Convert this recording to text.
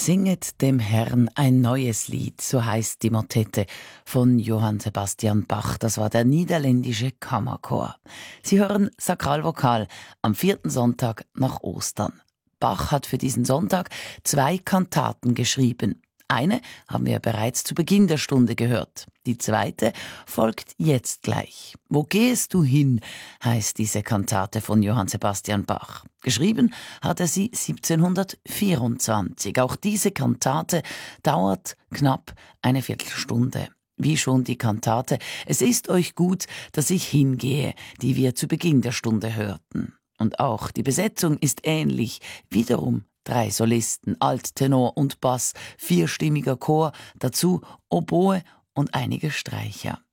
Singet dem Herrn ein neues Lied, so heißt die Motette von Johann Sebastian Bach. Das war der niederländische Kammerchor. Sie hören Sakralvokal am 4. Sonntag nach Ostern. Bach hat für diesen Sonntag 2 Kantaten geschrieben. Eine haben wir bereits zu Beginn der Stunde gehört. Die zweite folgt jetzt gleich. Wo gehst du hin, heißt diese Kantate von Johann Sebastian Bach. Geschrieben hat er sie 1724. Auch diese Kantate dauert knapp eine Viertelstunde. Wie schon die Kantate »Es ist euch gut, dass ich hingehe«, die wir zu Beginn der Stunde hörten. Und auch die Besetzung ist ähnlich, wiederum 3 Solisten, Alt, Tenor und Bass, 4-stimmiger Chor, dazu Oboe und einige Streicher.